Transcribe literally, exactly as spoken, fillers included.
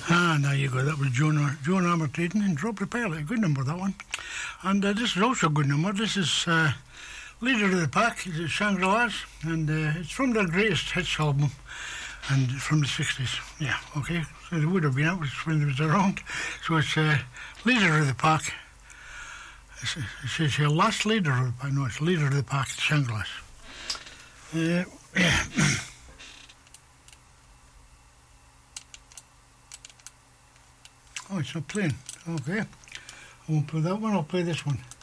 Ah, now you go. That was Joan, Joan Armatrading in Drop Repair. A good number, that one. And uh, this is also a good number. This is uh, Leader of the Pack. It's Shangri-Las, and uh, it's from their Greatest Hits album, and from the sixties. Yeah, okay. So it would have been out when it was around. So it's uh, Leader of the Pack. It says here, last Leader of the Pack. No, it's Leader of the Pack, it's Shangri-Las. Uh, yeah. Oh, it's not playing. Okay. I won't play that one, I'll play this one.